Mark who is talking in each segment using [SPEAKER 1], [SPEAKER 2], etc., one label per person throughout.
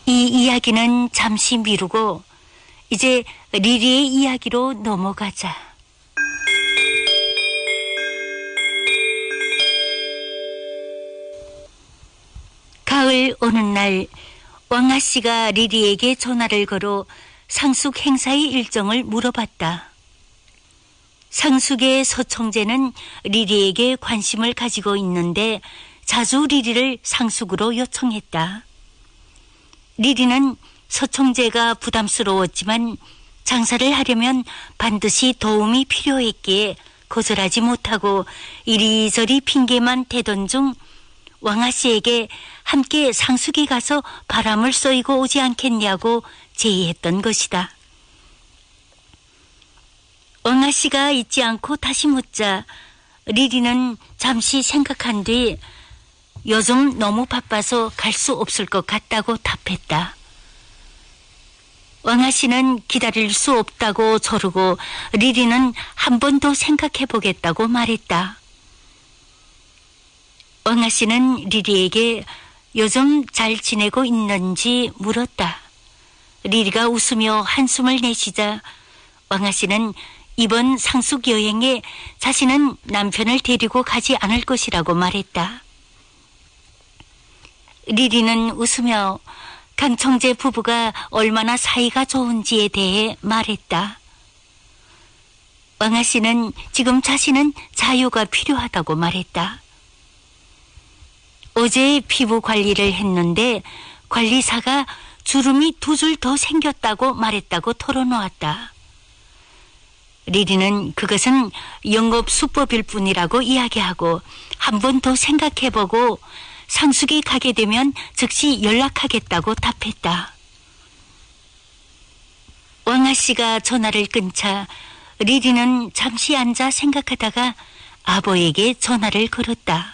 [SPEAKER 1] 이 이야기는 잠시 미루고 이제 리리의 이야기로 넘어가자. 가을 오는 날 왕아씨가 리리에게 전화를 걸어 상숙 행사의 일정을 물어봤다. 상숙의 서총재는 리리에게 관심을 가지고 있는데 자주 리리를 상숙으로 요청했다. 리리는 서총재가 부담스러웠지만 장사를 하려면 반드시 도움이 필요했기에 거절하지 못하고 이리저리 핑계만 대던 중 왕아씨에게 함께 상숙이 가서 바람을 쏘이고 오지 않겠냐고 제의했던 것이다. 왕아씨가 잊지 않고 다시 묻자 리리는 잠시 생각한 뒤 요즘 너무 바빠서 갈 수 없을 것 같다고 답했다. 왕아씨는 기다릴 수 없다고 조르고 리리는 한 번 더 생각해보겠다고 말했다. 왕아씨는 리리에게 요즘 잘 지내고 있는지 물었다. 리리가 웃으며 한숨을 내쉬자 왕아씨는 이번 상숙 여행에 자신은 남편을 데리고 가지 않을 것이라고 말했다. 리리는 웃으며 강청재 부부가 얼마나 사이가 좋은지에 대해 말했다. 왕아씨는 지금 자신은 자유가 필요하다고 말했다. 어제 피부 관리를 했는데 관리사가 주름이 2줄 더 생겼다고 말했다고 털어놓았다. 리리는 그것은 영업 수법일 뿐이라고 이야기하고 한 번 더 생각해보고 상숙이 가게 되면 즉시 연락하겠다고 답했다. 왕아씨가 전화를 끊자 리리는 잠시 앉아 생각하다가 아버에게 전화를 걸었다.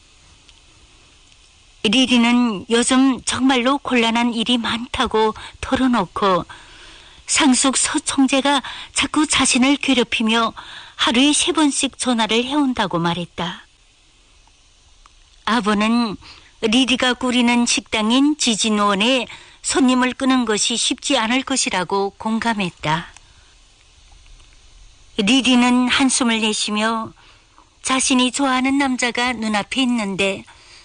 [SPEAKER 1] 리리는 요즘 정말로 곤란한 일이 많다고 털어놓고 상숙 서총재가 자꾸 자신을 괴롭히며 하루에 3번씩 전화를 해온다고 말했다. 아버는 리리가 꾸리는 식당인 지진원에 손님을 끄는 것이 쉽지 않을 것이라고 공감했다. 리리는 한숨을 내쉬며 자신이 좋아하는 남자가 눈앞에 있는데